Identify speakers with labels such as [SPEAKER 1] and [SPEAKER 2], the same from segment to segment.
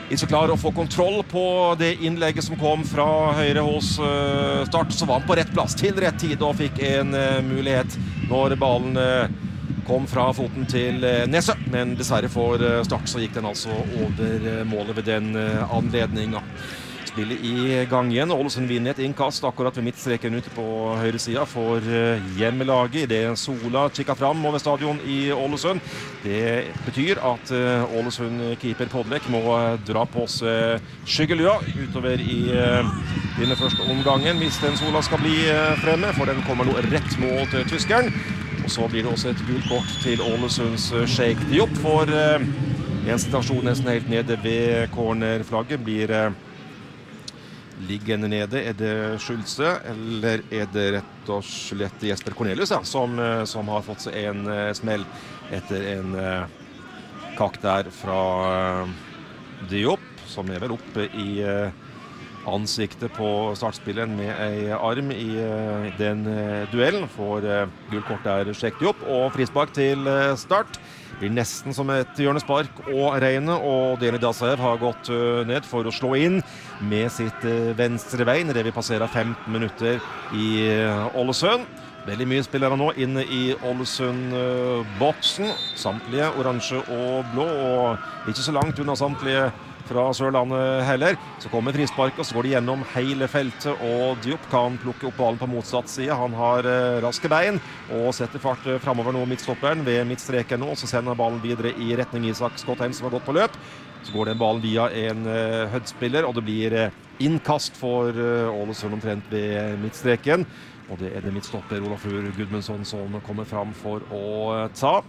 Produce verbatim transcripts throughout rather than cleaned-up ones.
[SPEAKER 1] ikke klarer å få kontroll på det innlegget som kom fra høyre hos uh, Start, så var han på rett plass til rett tid og fikk en uh, mulighet når ballen uh, kom fra foten til uh, Nesse. Men dessverre for uh, Start så gikk den altså over uh, målet ved den uh, anledningen. Spillet i gang igjen. Ålesund vinner et innkast akkurat ved midtstreken ute på høyre siden for uh, hjemmelaget. Det er Sola kikker fram over stadion i Ålesund. Det betyr at uh, Ålesund-keeper Podlek må uh, dra på seg skyggelua utover i uh, denne første omgangen hvis den Sola skal bli uh, fremme, for den kommer nå rett mot uh, tyskeren. Og så blir det også et gult kort til Ålesunds uh, Sheikh Diop for uh, en situasjon nesten helt nede ved cornerflagget. Blir uh, liggende nede. Er det Schulze, eller er det rett og slett Jesper Cornelius ja, som, som har fått seg en uh, smell etter en uh, kakk der fra uh, Diop, som er vel oppe i uh, ansiktet på startspilleren med en arm i uh, den uh, duellen. Får uh, gullkort der Sheikh Diop, og frispark til uh, Start. Blir nesten som et hjørnespark og regne, og Deni Dasaev har gått uh, ned for å slå inn med sitt uh, venstre bein. Det vil passere femten minutter i uh, Ålesund. Veldig mye spillere nå inne i Ålesund-boksen. Uh, samtlige oransje og blå, og ikke så langt unna samtlige fra Sørlandet heller. Så kommer frispark, og så går de gjennom hele feltet, og Diop kan plukke opp ballen på motsatt side. Han har uh, raske bein, og setter fart uh, fremover nå midtstopperen ved midtstreken nå, så sender ballen videre i retning Isak Skottheim, som har gått på løp. Så går den ballen via en uh, Hødd-spiller, og det blir uh, innkast for uh, Ålesund omtrent ved midtstreken. Og det er det midtstopper Olafur Gudmundsson som kommer fram for å uh, ta.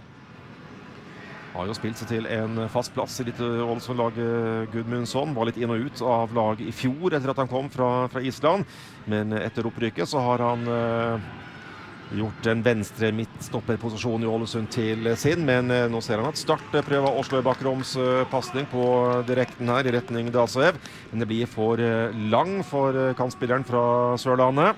[SPEAKER 1] Har jo spilt seg til en fast plass i dette Ålesund-laget. Gudmundsson var litt inn og ut av laget i fjor etter at han kom fra, fra Island. Men etter opprykket så har han uh, gjort den venstre midtstopperposisjonen i Ålesund til sin. Men uh, nå ser han at Start prøver å slå i Bakroms uh, passning på direkten her i retning Dasaev. Men det blir for uh, lang for uh, kantspilleren fra Sørlandet.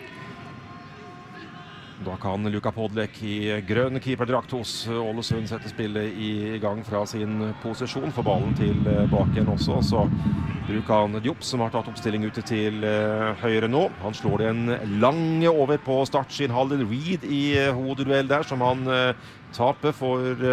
[SPEAKER 1] Da kan Luka Podlek i grønn keeperdrakt hos Ålesund sette spillet i gang fra sin posisjon, for ballen til bak igjen også. Så bruker han Diop, som har tatt oppstilling ute til høyre nå. Han slår den lange over på Start sin halvdel. Reed i hodeduell der, som han taper for,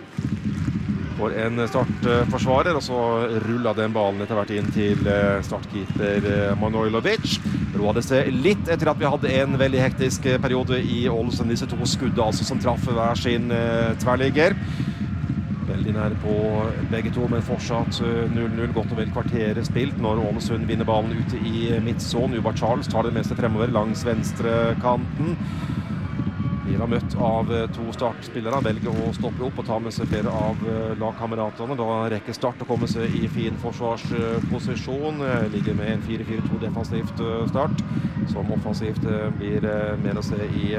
[SPEAKER 1] for en Start-forsvarer. Og så ruller den ballen etter hvert inn til startkeeper Manojlovic. Rådet seg litt etter at vi hadde en veldig hektisk periode i Ålesund. Disse to skudde altså som traff hver sin uh, tverrligger. Veldig nære på begge to, men fortsatt null null. Godt og vel kvarteret spilt når Ålesund vinner ballen ute i midtzone. Ubar Charles tar det meste fremover langs venstre kanten. Vi har møtt av to startspillere, velger å stoppe opp og ta med seg flere av lagkameratene. Da rekker Start å komme seg i fin forsvarsposisjon. Ligger med en fire fire to defensivt Start, som offensivt blir med å se i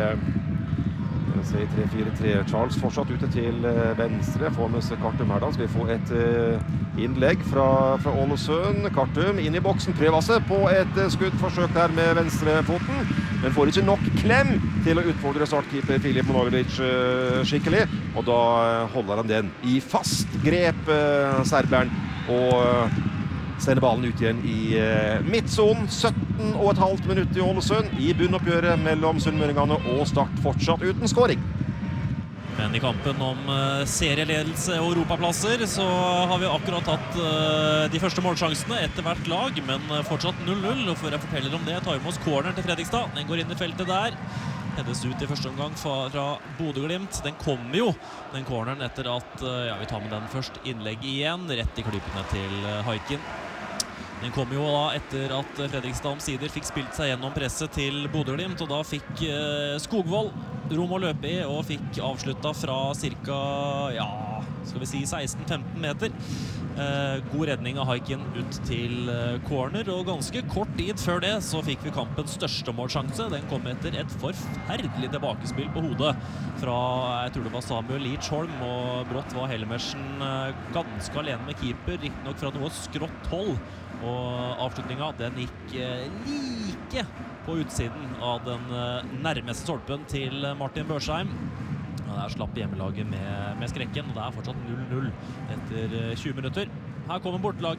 [SPEAKER 1] tre fire tre. Charles fortsatt ute til venstre, får med seg Kartum her da. Så vi får et innlegg fra, fra Ålesund. Kartum inn i boksen, prøver seg på et skuddforsøk der med venstrefoten, men får ikke nok klem til å utfordre startkeeper Filip Manojlovic skikkelig, og da holder han den i fast grep, serberen, og sender ballen ut igjen i midtzonen. sytten og et halvt minutt i Ålesund, i bunnoppgjøret mellom sunnmøringene og Start fortsatt uten scoring.
[SPEAKER 2] Men i kampen om serieledelse og europaplasser så har vi akkurat tatt de første målsjansene etter hvert lag, men fortsatt null null. Og før jeg forteller om det, tar vi med oss corneren til Fredrikstad. Den går inn i feltet der. Heades ut i første omgang fra Bodø-Glimt. Den kommer jo, den corneren, etter at ja, vi tar med den først. Innlegg igjen, rett i klypene til Haikin. Den kom jo da etter at Fredrikstad omsider fikk spilt seg gjennom presset til Bodø-Glimt, og da fikk eh, Skogvold rom å løpe i, og fikk avsluttet fra cirka, ja, skal vi si seksten femten meter. Eh, god redning av Haikin ut til eh, corner, og ganske kort tid før det så fikk vi kampens største målsjanse. Den kom etter et forferdelig tilbakespill på hodet fra, jeg tror det var Samuel Leach-Holm, og brått var Helmersen eh, ganske alene med keeper, riktignok fra noe skrått hold. Og avslutningen, den gikk eh, like på utsiden av den eh, nærmeste stolpen til Martin Børsheim. Og der slapp hjemmelaget med, med skrekken, og det er fortsatt null null etter tjue minutter. Her kommer bortelaget.